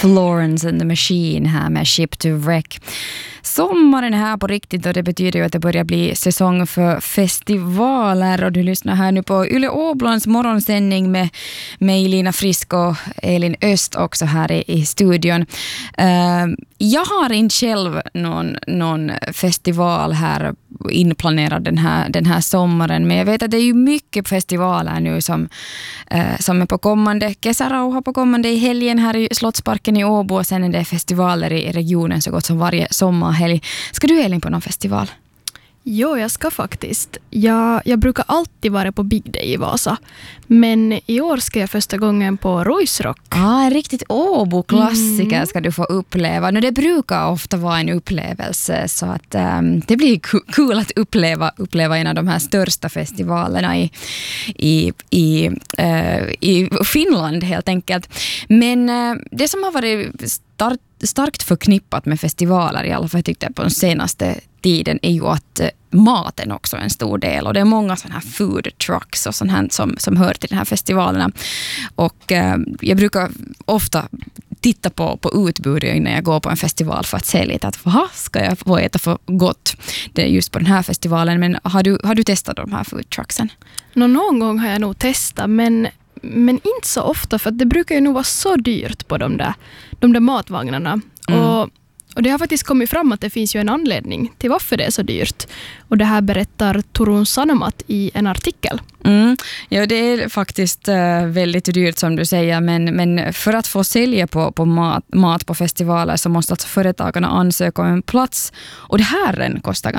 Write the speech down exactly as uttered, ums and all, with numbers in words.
Florence and the Machine här med Ship to Wreck. Sommaren är här på riktigt och det betyder ju att det börjar bli säsong för festivaler och du lyssnar här nu på Yle Åblands morgonsändning med mig Lina Frisk och Elin Öst också här i, i studion. Uh, jag har inte själv någon, någon festival här inplanerad den här, den här sommaren, men jag vet att det är ju mycket festivaler nu som, uh, som är på kommande. Kesarauha på kommande i helgen här i Slottsparken i Åbo och sen är det festivaler i regionen så gott som varje sommarhelg. Ska du, Elin, på någon festival? Jo, jag ska faktiskt. Jag, jag brukar alltid vara på Big Day i Vasa. Men i år ska jag första gången på Ruisrock. Ah, en riktigt Åbo-klassiker Mm. ska du få uppleva. Nu, det brukar ofta vara en upplevelse så att um, det blir kul att uppleva, uppleva en av de här största festivalerna i, i, i, uh, i Finland helt enkelt. Men uh, det som har varit start, starkt förknippat med festivaler, i alla fall jag tyckte på den senaste tiden, är ju att maten också är en stor del och det är många sådana här food trucks och sånt här som, som hör till den här festivalerna och eh, jag brukar ofta titta på, på utbudet innan jag går på en festival för att se lite att vad ska jag få äta för gott det är just på den här festivalen, men har du, har du testat de här food trucksen? Nå, någon gång har jag nog testat men, men inte så ofta för att det brukar ju nog vara så dyrt på de där, de där matvagnarna mm. och Och det har faktiskt kommit fram att det finns ju en anledning till varför det är så dyrt. Och det här berättar Turun Sanomat i en artikel. Mm. Ja, det är faktiskt uh, väldigt dyrt som du säger, men, men för att få sälja på, på mat, mat på festivaler så måste alltså företagarna ansöka om en plats. Och det här kostar